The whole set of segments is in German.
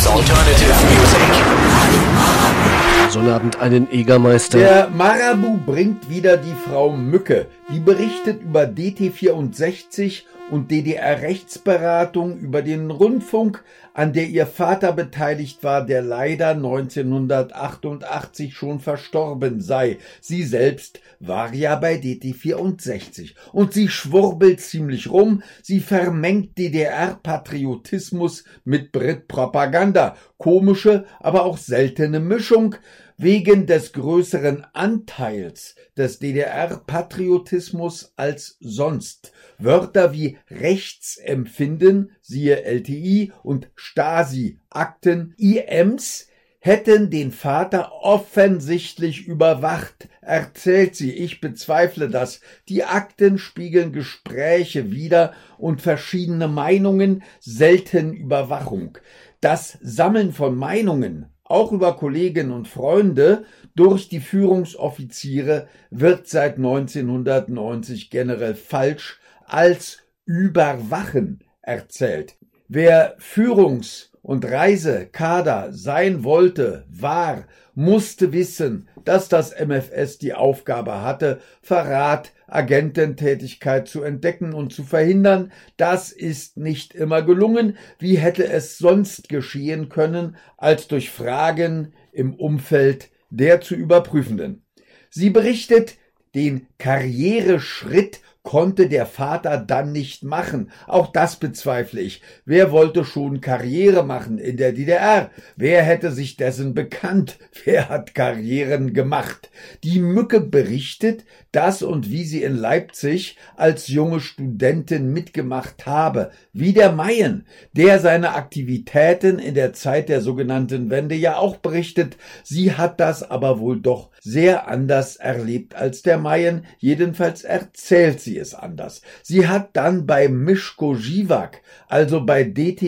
Best alternative music. Sonnabend einen Egermeister. Der Marabu bringt wieder die Frau Mücke. Die berichtet über DT64 und DDR-Rechtsberatung, über den Rundfunk, an der ihr Vater beteiligt war, der leider 1988 schon verstorben sei. Sie selbst war ja bei DT64 und sie schwurbelt ziemlich rum, sie vermengt DDR-Patriotismus mit Brit-Propaganda. Komische, aber auch seltene Mischung. Wegen des größeren Anteils des DDR-Patriotismus als sonst. Wörter wie Rechtsempfinden, siehe LTI, und Stasi-Akten, IMs, hätten den Vater offensichtlich überwacht, erzählt sie. Ich bezweifle das. Die Akten spiegeln Gespräche wider und verschiedene Meinungen, selten Überwachung. Das Sammeln von Meinungen, auch über Kollegen und Freunde, durch die Führungsoffiziere wird seit 1990 generell falsch als Überwachen erzählt. Wer Führungs- und Reisekader sein wollte, musste wissen, dass das MfS die Aufgabe hatte, Verrat, Agententätigkeit zu entdecken und zu verhindern. Das ist nicht immer gelungen. Wie hätte es sonst geschehen können, als durch Fragen im Umfeld der zu Überprüfenden? Sie berichtet, den Karriereschritt konnte der Vater dann nicht machen. Auch das bezweifle ich. Wer wollte schon Karriere machen in der DDR? Wer hätte sich dessen bekannt? Wer hat Karrieren gemacht? Die Mücke berichtet, dass und wie sie in Leipzig als junge Studentin mitgemacht habe, wie der Mayen, der seine Aktivitäten in der Zeit der sogenannten Wende ja auch berichtet. Sie hat das aber wohl doch sehr anders erlebt als der Mayen. Jedenfalls erzählt sie es anders. Sie hat dann bei Mischko Žižák, also bei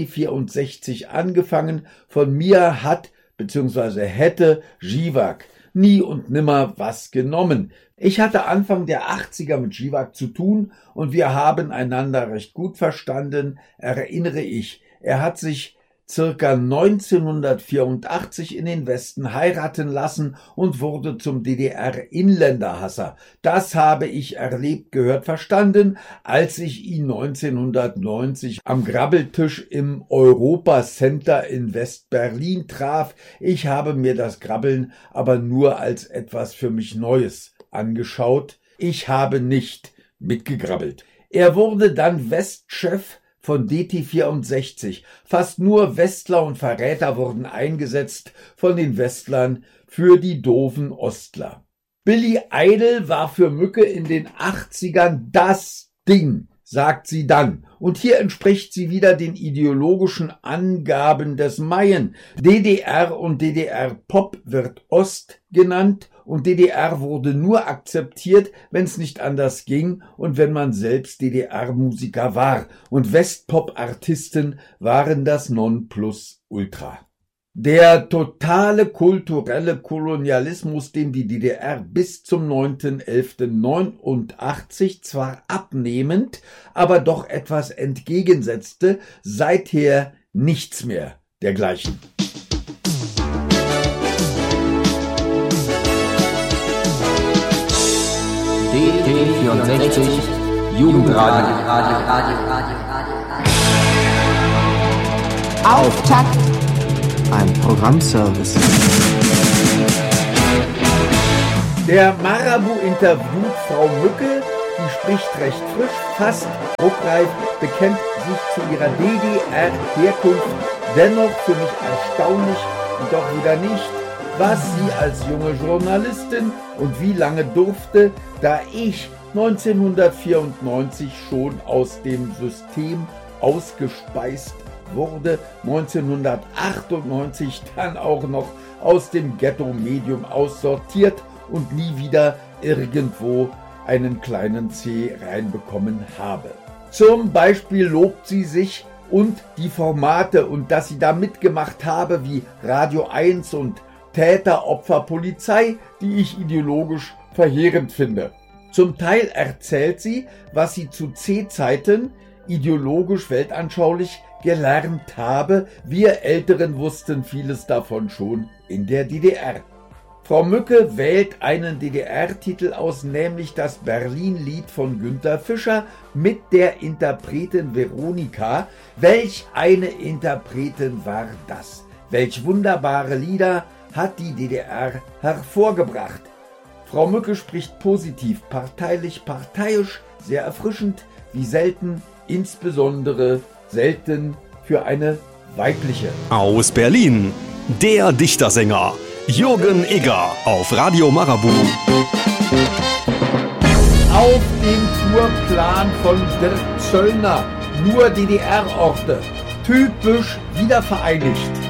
DT64 angefangen. Von mir hat bzw. hätte Žižák nie und nimmer was genommen. Ich hatte Anfang der 80er mit Žižák zu tun und wir haben einander recht gut verstanden, erinnere ich. Er hat sich circa 1984 in den Westen heiraten lassen und wurde zum DDR-Inländerhasser. Das habe ich erlebt, gehört, verstanden, als ich ihn 1990 am Grabbeltisch im Europa Center in West-Berlin traf. Ich habe mir das Grabbeln aber nur als etwas für mich Neues angeschaut. Ich habe nicht mitgegrabbelt. Er wurde dann Westchef von DT64. Fast nur Westler und Verräter wurden eingesetzt von den Westlern für die doofen Ostler. Billy Idol war für Mücke in den 80ern das Ding, sagt sie dann. Und hier entspricht sie wieder den ideologischen Angaben des Mayen. DDR und DDR-Pop wird Ost genannt und DDR wurde nur akzeptiert, wenn es nicht anders ging und wenn man selbst DDR-Musiker war. Und Westpop-Artisten waren das Nonplusultra. Der totale kulturelle Kolonialismus, dem die DDR bis zum 9.11.89 zwar abnehmend, aber doch etwas entgegensetzte, seither nichts mehr dergleichen. DT64 Jugendradio. Auftakt. Ein Programmservice. Der Marabu interviewt Frau Mücke, die spricht recht frisch, fast druckreif, bekennt sich zu ihrer DDR-Herkunft, dennoch für mich erstaunlich und doch wieder nicht, was sie als junge Journalistin und wie lange durfte, da ich 1994 schon aus dem System ausgespeist wurde, 1998 dann auch noch aus dem Ghetto-Medium aussortiert und nie wieder irgendwo einen kleinen C reinbekommen habe. Zum Beispiel lobt sie sich und die Formate und dass sie da mitgemacht habe wie Radio 1 und Täter, Opfer, Polizei, die ich ideologisch verheerend finde. Zum Teil erzählt sie, was sie zu C-Zeiten ideologisch weltanschaulich gelernt habe. Wir Älteren wussten vieles davon schon in der DDR. Frau Mücke wählt einen DDR-Titel aus, nämlich das Berlin-Lied von Günter Fischer mit der Interpretin Veronika. Welch eine Interpretin war das? Welch wunderbare Lieder hat die DDR hervorgebracht? Frau Mücke spricht positiv, parteilich, parteiisch, sehr erfrischend, wie selten, insbesondere selten für eine weibliche. Aus Berlin, der Dichtersänger Jürgen Egger auf Radio Marabout. Auf dem Tourplan von Dirk Zöllner nur DDR-Orte, typisch wiedervereinigt.